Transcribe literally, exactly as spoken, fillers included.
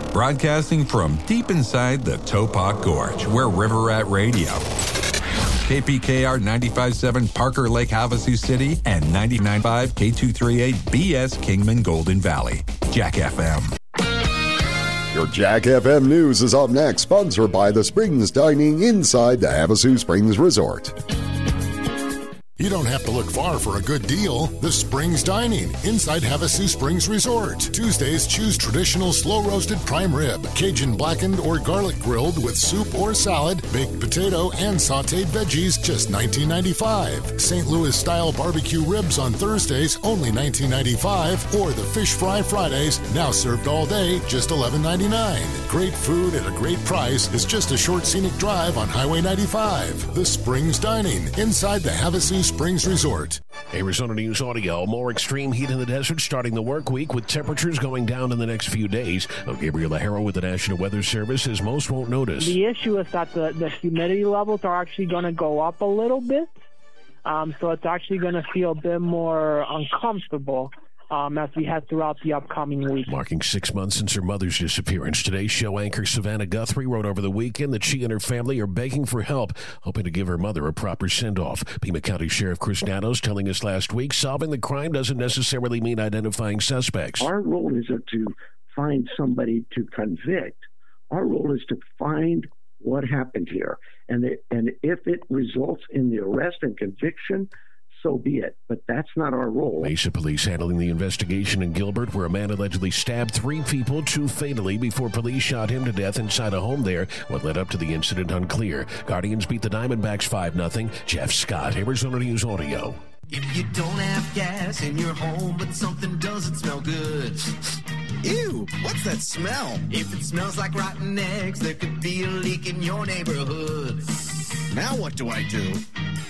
Broadcasting from deep inside the Topok Gorge, where River Rat Radio. K P K R ninety-five point seven Parker Lake, Havasu City, and ninety-nine point five K two thirty-eight B S Kingman Golden Valley. Jack F M. Your Jack F M News is up next, sponsored by the Springs Dining inside the Havasu Springs Resort. You don't have to look far for a good deal. The Springs Dining inside Havasu Springs Resort. Tuesdays, choose traditional slow-roasted prime rib, Cajun blackened or garlic grilled with soup or salad, baked potato, and sautéed veggies, just nineteen ninety-five. Saint Louis-style barbecue ribs on Thursdays, only nineteen ninety-five. Or the fish fry Fridays, now served all day, just eleven ninety-nine. Great food at a great price is just a short scenic drive on Highway ninety-five. The Springs Dining inside the Havasu Springs Resort. Arizona News Audio. More extreme heat in the desert starting the work week with temperatures going down in the next few days. Gabriel Laharo with the National Weather Service says most won't notice. The issue is that the, the humidity levels are actually going to go up a little bit. Um, so it's actually going to feel a bit more uncomfortable Um, as we head throughout the upcoming week. Marking six months since her mother's disappearance, today's show anchor Savannah Guthrie wrote over the weekend that she and her family are begging for help, hoping to give her mother a proper send-off. Pima County Sheriff Chris Nanos telling us last week, solving the crime doesn't necessarily mean identifying suspects. Our role isn't to find somebody to convict. Our role is to find what happened here. And, it, and if it results in the arrest and conviction, so be it. But that's not our role. Mesa police handling the investigation in Gilbert, where a man allegedly stabbed three people, two fatally, before police shot him to death inside a home there. What led up to the incident unclear. Guardians beat the Diamondbacks five nothing. Jeff Scott, Arizona News Audio. If you don't have gas in your home, but something doesn't smell good. Ew, what's that smell? If it smells like rotten eggs, there could be a leak in your neighborhood. Now what do I do?